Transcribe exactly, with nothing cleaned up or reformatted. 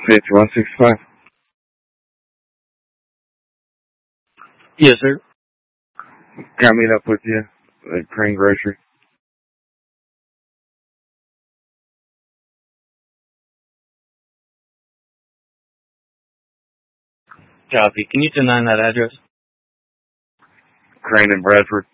fifty-one sixty-five. Yes, sir. Can I meet up with you at Crane Grocery? Copy. Can you deny that address? Crane and Bradford.